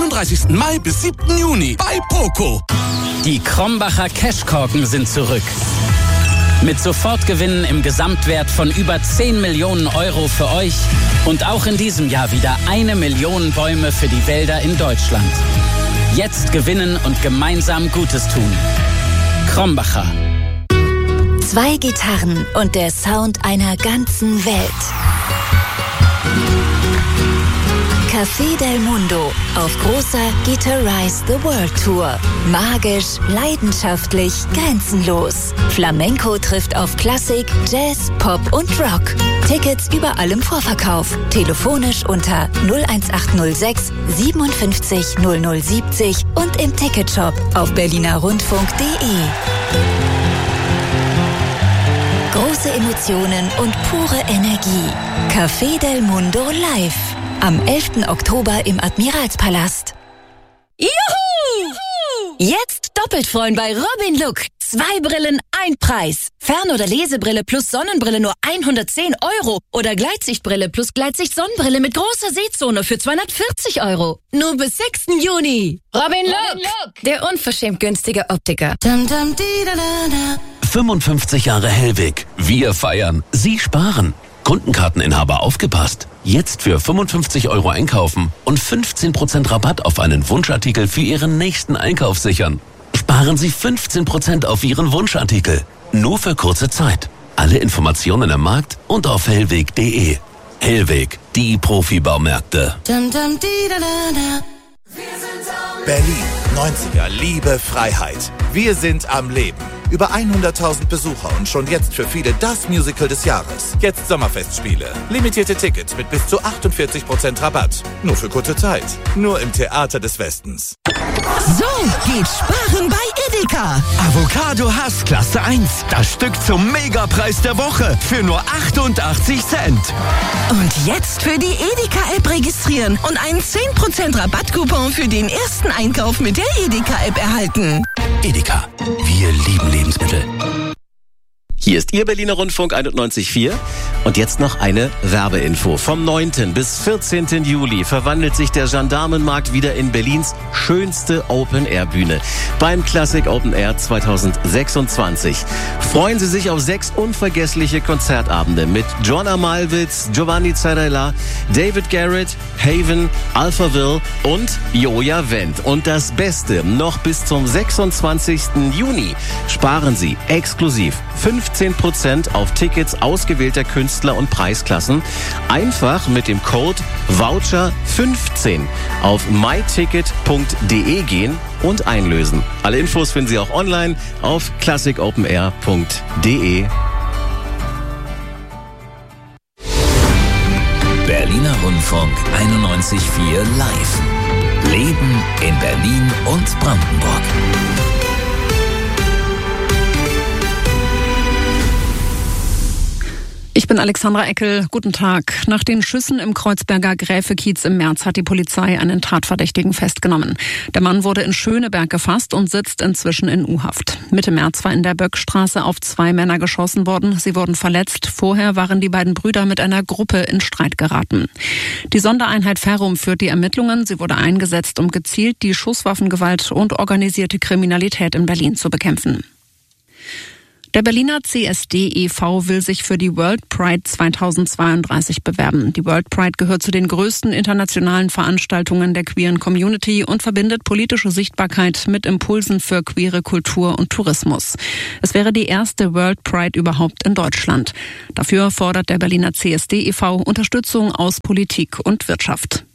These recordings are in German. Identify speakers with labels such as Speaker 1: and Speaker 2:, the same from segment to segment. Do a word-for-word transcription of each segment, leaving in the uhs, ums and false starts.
Speaker 1: einunddreißigsten Mai bis siebten Juni bei Poco.
Speaker 2: Die Krombacher Cashkorken sind zurück. Mit Sofortgewinnen im Gesamtwert von über zehn Millionen Euro für euch und auch in diesem Jahr wieder eine Million Bäume für die Wälder in Deutschland. Jetzt gewinnen und gemeinsam Gutes tun. Krombacher.
Speaker 3: Zwei Gitarren und der Sound einer ganzen Welt. Café del Mundo auf großer Guitarize the World Tour. Magisch, leidenschaftlich, grenzenlos. Flamenco trifft auf Klassik, Jazz, Pop und Rock. Tickets überall im Vorverkauf. Telefonisch unter null eins acht null sechs siebenundfünfzig null null siebzig und im Ticketshop auf berlinerrundfunk punkt de. Große Emotionen und pure Energie. Café del Mundo live. Am elften Oktober im Admiralspalast.
Speaker 4: Juhu! Juhu! Jetzt doppelt freuen bei Robin Look. Zwei Brillen, ein Preis. Fern- oder Lesebrille plus Sonnenbrille nur hundertzehn Euro. Oder Gleitsichtbrille plus Gleitsicht-Sonnenbrille mit großer Sehzone für zweihundertvierzig Euro. Nur bis sechsten Juni. Robin Look, Robin Look. Der unverschämt günstige Optiker. Dum, dum, di, da, da, da.
Speaker 5: fünfundfünfzig Jahre Hellweg. Wir feiern. Sie sparen. Kundenkarteninhaber aufgepasst. Jetzt für fünfundfünfzig Euro einkaufen und fünfzehn Prozent Rabatt auf einen Wunschartikel für Ihren nächsten Einkauf sichern. Sparen Sie fünfzehn Prozent auf Ihren Wunschartikel. Nur für kurze Zeit. Alle Informationen im Markt und auf hellweg punkt de. Hellweg, die Profibaumärkte.
Speaker 4: Dum, dum, di, da, da, da.
Speaker 6: Berlin, neunziger, Liebe, Freiheit. Wir sind am Leben. Über hunderttausend Besucher und schon jetzt für viele das Musical des Jahres. Jetzt Sommerfestspiele. Limitierte Tickets mit bis zu achtundvierzig Prozent Rabatt. Nur für kurze Zeit. Nur im Theater des Westens.
Speaker 7: So geht Sparen bei Edeka. Avocado Hass Klasse eins. Das Stück zum Megapreis der Woche für nur achtundachtzig Cent. Und jetzt für die Edeka-App registrieren und einen zehn Prozent Rabattcoupon für den ersten Einkauf mit der Edeka-App erhalten.
Speaker 5: Edeka, wir lieben Lebensmittel.
Speaker 8: Hier ist Ihr Berliner Rundfunk einundneunzig Komma vier und jetzt noch eine Werbeinfo. Vom neunten bis vierzehnten Juli verwandelt sich der Gendarmenmarkt wieder in Berlins schönste Open-Air-Bühne beim Classic Open Air zweitausendsechsundzwanzig. Freuen Sie sich auf sechs unvergessliche Konzertabende mit Joanna Malwitz, Giovanni Zarella, David Garrett, Haven, Alphaville und Joja Wendt. Und das Beste, noch bis zum sechsundzwanzigsten Juni sparen Sie exklusiv fünfzehn Prozent auf Tickets ausgewählter Künstler und Preisklassen. Einfach mit dem Code Voucher fünfzehn auf myticket punkt de gehen und einlösen. Alle Infos finden Sie auch online auf classic open air punkt de.
Speaker 9: Berliner Rundfunk einundneunzig Komma vier live. Leben in Berlin und Brandenburg.
Speaker 10: Ich bin Alexandra Eckel. Guten Tag. Nach den Schüssen im Kreuzberger Gräfekiez im März hat die Polizei einen Tatverdächtigen festgenommen. Der Mann wurde in Schöneberg gefasst und sitzt inzwischen in U-Haft. Mitte März war in der Böckstraße auf zwei Männer geschossen worden. Sie wurden verletzt. Vorher waren die beiden Brüder mit einer Gruppe in Streit geraten. Die Sondereinheit Ferrum führt die Ermittlungen. Sie wurde eingesetzt, um gezielt die Schusswaffengewalt und organisierte Kriminalität in Berlin zu bekämpfen. Der Berliner C S D e V will sich für die World Pride zweitausendzweiunddreißig bewerben. Die World Pride gehört zu den größten internationalen Veranstaltungen der queeren Community und verbindet politische Sichtbarkeit mit Impulsen für queere Kultur und Tourismus. Es wäre die erste World Pride überhaupt in Deutschland. Dafür fordert der Berliner C S D e V Unterstützung aus Politik und Wirtschaft.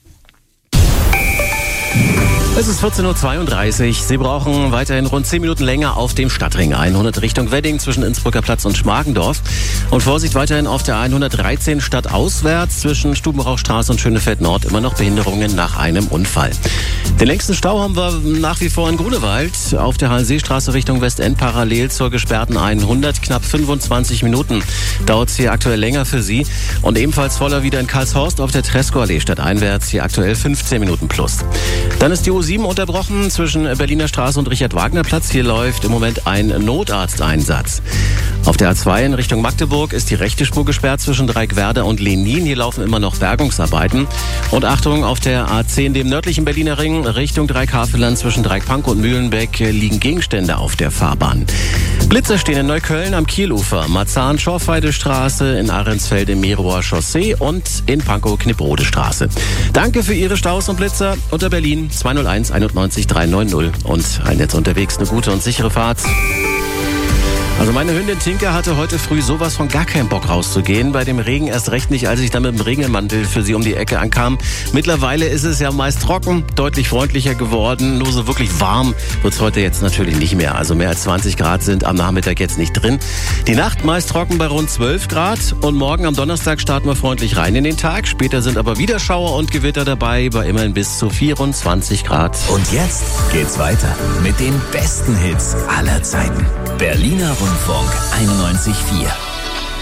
Speaker 8: Es ist vierzehn Uhr zweiunddreißig. Sie brauchen weiterhin rund zehn Minuten länger auf dem Stadtring hundert Richtung Wedding zwischen Innsbrucker Platz und Schmargendorf. Und Vorsicht weiterhin auf der hundertdreizehn stadtauswärts zwischen Stubenrauchstraße und Schönefeld Nord. Immer noch Behinderungen nach einem Unfall. Den längsten Stau haben wir nach wie vor in Grunewald auf der Hallenseestraße Richtung Westend parallel zur gesperrten hundert. Knapp fünfundzwanzig Minuten dauert es hier aktuell länger für Sie. Und ebenfalls voller wieder in Karlshorst auf der Treskoallee stadteinwärts. Hier aktuell fünfzehn Minuten plus. Dann ist die U sieben unterbrochen zwischen Berliner Straße und Richard-Wagner-Platz. Hier läuft im Moment ein Notarzteinsatz. Auf der A zwei in Richtung Magdeburg ist die rechte Spur gesperrt zwischen Dreieckwerder und Lenin. Hier laufen immer noch Bergungsarbeiten. Und Achtung, auf der A zehn, dem nördlichen Berliner Ring, Richtung Dreieckhaveland zwischen Dreieckpankow und Mühlenbeck liegen Gegenstände auf der Fahrbahn. Blitzer stehen in Neukölln am Kielufer, Marzahn-Schorfheide-Straße, in Ahrensfeld im Merower Chaussee und in Pankow-Knipprode-Straße. Danke für Ihre Staus und Blitzer unter Berlin zwei null eins einundneunzig dreihundertneunzig und ein Netz unterwegs, eine gute und sichere Fahrt. Also meine Hündin Tinker hatte heute früh sowas von gar keinen Bock rauszugehen. Bei dem Regen erst recht nicht, als ich dann mit dem Regenmantel für sie um die Ecke ankam. Mittlerweile ist es ja meist trocken, deutlich freundlicher geworden. Nur so wirklich warm wird es heute jetzt natürlich nicht mehr. Also mehr als zwanzig Grad sind am Nachmittag jetzt nicht drin. Die Nacht meist trocken bei rund zwölf Grad. Und morgen am Donnerstag starten wir freundlich rein in den Tag. Später sind aber wieder Schauer und Gewitter dabei, bei immerhin bis zu vierundzwanzig Grad.
Speaker 9: Und jetzt geht's weiter mit den besten Hits aller Zeiten. Berliner Rundfunk einundneunzig Komma vier.